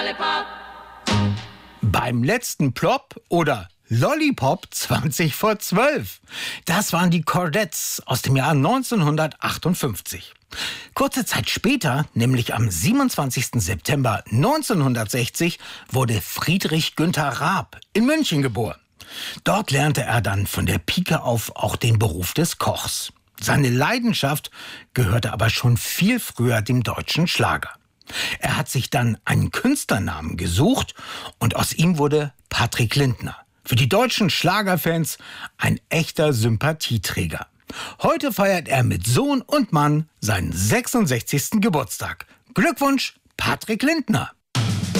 Beim letzten Plop oder Lollipop 20 vor 12. Das waren die Chordettes aus dem Jahr 1958. Kurze Zeit später, nämlich am 27. September 1960, wurde Friedrich Günther Raab in München geboren. Dort lernte er dann von der Pike auf auch den Beruf des Kochs. Seine Leidenschaft gehörte aber schon viel früher dem deutschen Schlager. Er hat sich dann einen Künstlernamen gesucht und aus ihm wurde Patrick Lindner. Für die deutschen Schlagerfans ein echter Sympathieträger. Heute feiert er mit Sohn und Mann seinen 66. Geburtstag. Glückwunsch, Patrick Lindner!